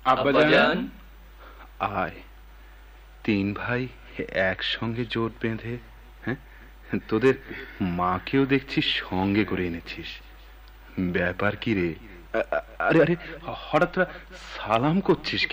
আব্বাজান আয়, তিন ভাই একসঙ্গে জোট বেঁধে, হ্যাঁ, তোদের মাকেও দেখছি সঙ্গে করে এনেছিস। ব্যাপার কি রে? আরে আরে, হঠাৎ সালাম করছিস?